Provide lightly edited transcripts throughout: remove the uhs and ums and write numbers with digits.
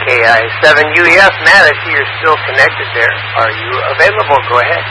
KI7UEF. Matt, I see you're still connected there. Are you available? Go ahead.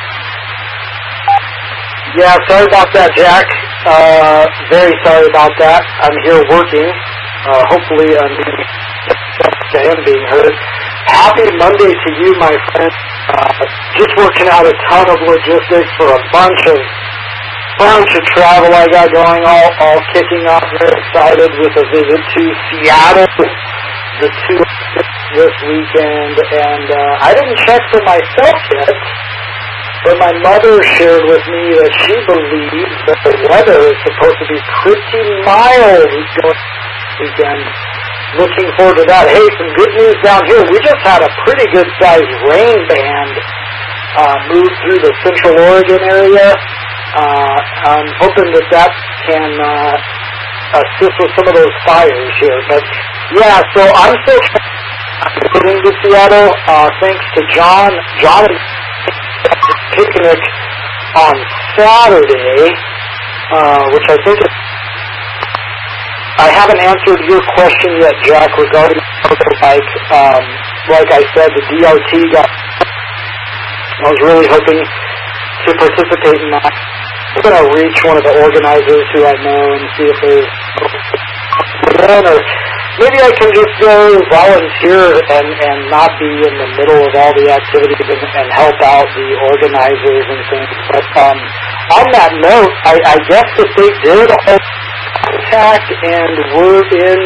Yeah, sorry about that, Jack. Very sorry about that. I'm here working. Hopefully I'm being heard. Happy Monday to you, my friend. Just working out a ton of logistics for a bunch of travel I got going, all kicking off. Very excited with a visit to Seattle, the 2 this weekend, and I didn't check for myself yet, but my mother shared with me that she believes that the weather is supposed to be pretty mild going weekend. Looking forward to that. Hey, some good news down here. We just had a pretty good-sized rain band move through the Central Oregon area. I'm hoping that can assist with some of those fires here. But, yeah, so I'm still getting to Seattle. Thanks to John. John is at the picnic on Saturday, which I think is... I haven't answered your question yet, Jack, regarding motorbike. Like I said, the DRT got... I was really hoping to participate in that. I'm going to reach one of the organizers who I know and see if there's... Or maybe I can just go volunteer and not be in the middle of all the activities and help out the organizers and things. But on that note, I guess that they did contact and we're in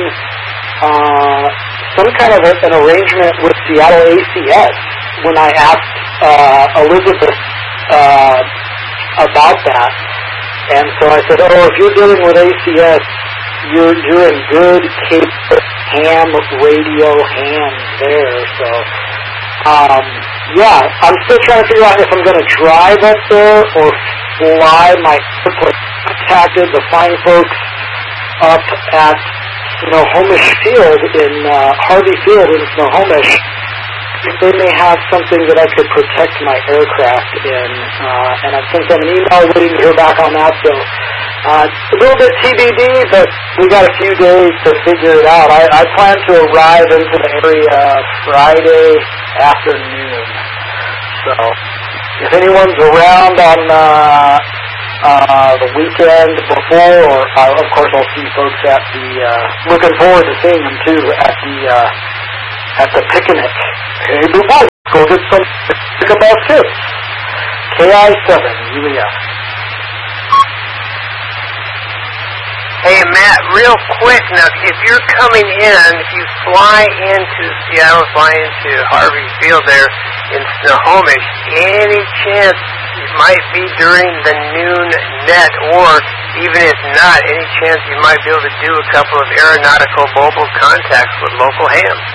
some kind of an arrangement with Seattle ACS when I asked Elizabeth about that. And so I said, oh, if you're dealing with ACS, you're in good ham radio hands there. So, yeah, I'm still trying to figure out if I'm going to drive up there or fly. My airplane contacted the fine folks up at Snohomish Field in Harvey Field in Snohomish. They may have something that I could protect my aircraft in, and I've sent them an email waiting to hear back on that. So it's a little bit TBD, but we got a few days to figure it out. I plan to arrive into the area Friday afternoon. So if anyone's around on the weekend before, or of course I'll see folks at the, looking forward to seeing them too at the picnic. Hey, boo boo, go get some pickleball tips. KI7UEF. Hey, Matt, real quick, now, if you're coming in, if you fly into Seattle, fly into Harvey Field there in Snohomish, any chance it might be during the noon net, or even if not, any chance you might be able to do a couple of aeronautical mobile contacts with local hams?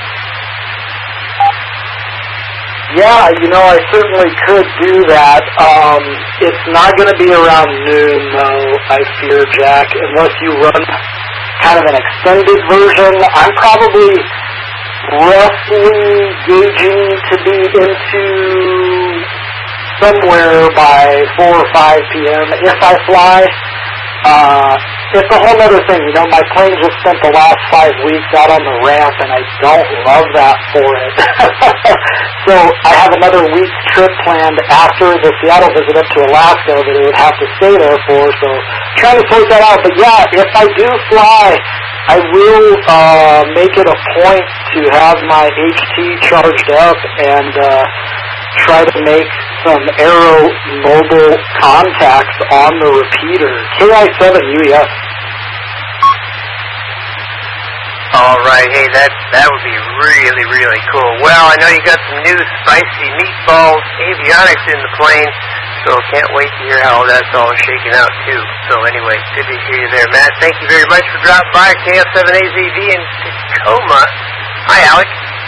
Yeah, I certainly could do that. It's not going to be around noon, though, I fear, Jack, unless you run kind of an extended version. I'm probably roughly gauging to be into somewhere by 4 or 5 p.m. if I fly. It's a whole other thing. My plane just spent the last 5 weeks out on the ramp, and I don't love that for it. So I have another week's trip planned after the Seattle visit up to Alaska that it would have to stay there for. So trying to sort that out. But yeah, if I do fly, I will make it a point to have my HT charged up and try to make some Aero mobile contacts on the repeater. KI7UEF. All right, hey, that would be really, really cool. Well, I know you got some new spicy meatball avionics in the plane, so can't wait to hear how that's all shaking out, too. So anyway, good to hear you there, Matt. Thank you very much for dropping by KF7AZV in Tacoma. Hi, Alex.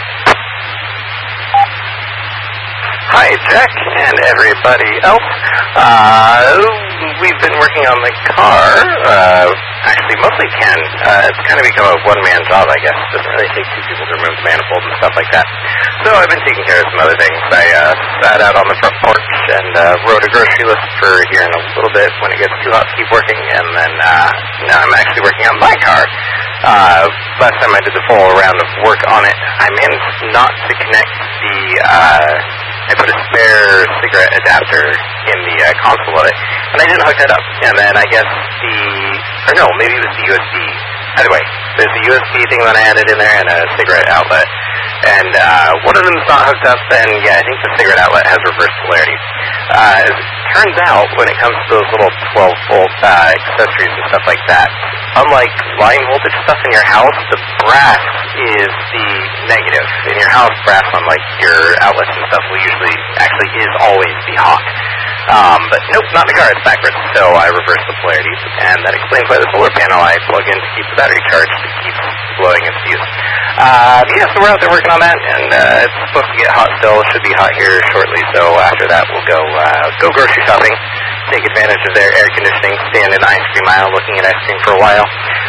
Hi, Jack, and everybody else. We've been working on the car. actually mostly can. It's kind of become a one-man job, I guess. It doesn't really take two people to remove the manifold and stuff like that. So I've been taking care of some other things. I sat out on the front porch and wrote a grocery list for here in a little bit when it gets too hot to keep working, and then now I'm actually working on my car. Last time I did the full round of work on it, I managed not to connect the, I put a spare cigarette adapter in the console of it, and I didn't hook that up. And then I guess maybe it was the USB. Either way, there's a USB thing that I added in there and a cigarette outlet. And one of them's not hooked up, and yeah, I think the cigarette outlet has reverse polarity. As it turns out, when it comes to those little 12-volt accessories and stuff like that, unlike line voltage stuff in your house, the brass is the negative. In your house, brass on like your outlets and stuff will usually, actually is always the hot. But nope, not in the car, it's backwards. So I reversed the polarity, and that explains why the solar panel I plug in to keep the battery charged keeps blowing its fuse. Yeah, so we're out there working on that, and it's supposed to get hot still. It should be hot here shortly, so after that we'll go grocery shopping, take advantage of their air conditioning, stand in ice cream aisle looking at ice cream for a while.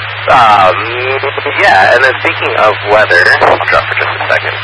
Yeah, and then speaking of weather, I'll drop for just a second.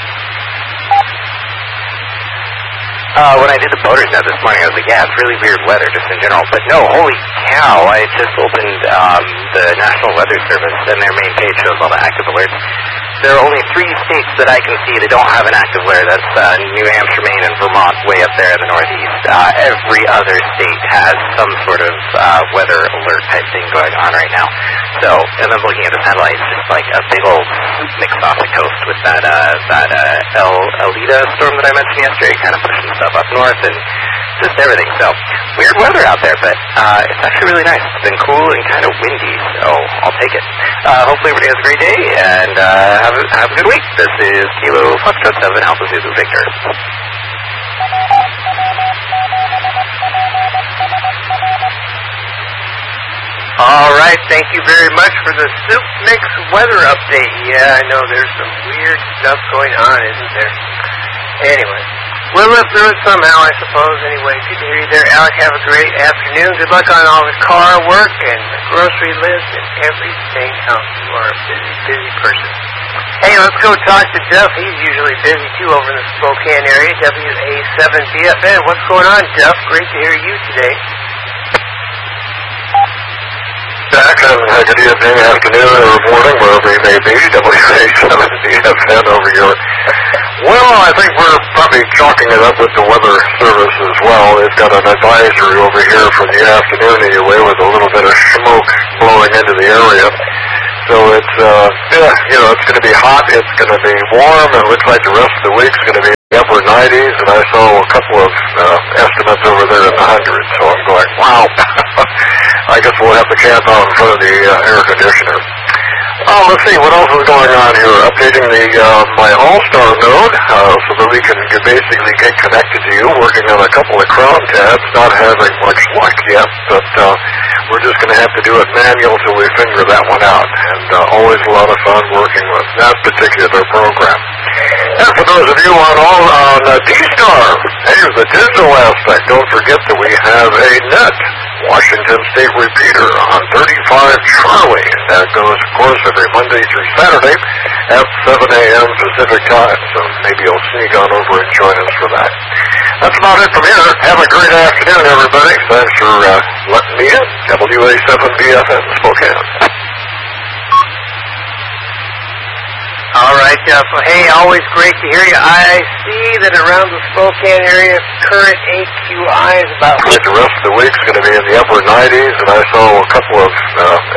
When I did the boaters net this morning, I was like, yeah, it's really weird weather just in general. But no, holy cow, I just opened the National Weather Service, and their main page shows all the active alerts. There are only 3 states that I can see that don't have an active alert. That's New Hampshire, Maine, and Vermont, way up there in the Northeast. Every other state has some sort of weather alert type thing going on right now. So, and then looking at the satellite, it's just like a big old soup mix off the coast with that Elita storm that I mentioned yesterday, kind of pushing stuff up north and just everything. So, weird weather out there, but it's actually really nice. It's been cool and kind of windy, so I'll take it. Hopefully everybody has a great day, and have a good week. This is Kilo Foxtrot 7 Alpha Zulu Victor. All right, thank you very much for the Soup Mix weather update. Yeah, I know there's some weird stuff going on, isn't there? Anyway, we'll live through it somehow, I suppose. Anyway, good to hear you there, Alec. Have a great afternoon. Good luck on all the car work and the grocery list and everything else. You are a busy, busy person. Hey, let's go talk to Jeff. He's usually busy, too, over in the Spokane area, WA7BFN. What's going on, Jeff? Great to hear you today. Jack, good evening, afternoon, or morning, wherever you may be, WA7BFN over here. Well, I think we're probably chalking it up with the Weather Service as well. They've got an advisory over here for the afternoon anyway, with a little bit of smoke blowing into the area. So it's, it's going to be hot, it's going to be warm, and it looks like the rest of the week's going to be upper 90s, and I saw a couple of estimates over there in the hundreds, so I'm going, wow. I guess we'll have the camp out in front of the air conditioner. Let's see, what else is going on here? Updating my All-Star node so that we can basically get connected to you, working on a couple of Crown tabs, not having much luck yet, but we're just going to have to do it manual till we figure that one out, and always a lot of fun working with that particular program. And for those of you on D-Star, hey, the digital aspect, don't forget that we have a net Washington State repeater on 35 Charlie. That goes, of course, every Monday through Saturday at 7 a.m. Pacific time. So maybe you'll sneak on over and join us for that. That's about it from here. Have a great afternoon, everybody. Thanks for letting me in. WA7BFN Spokane. All right, Jeff. Well, hey, always great to hear you. I see that around the Spokane area, current AQI is about... The rest of the week's going to be in the upper 90s, and I saw a couple of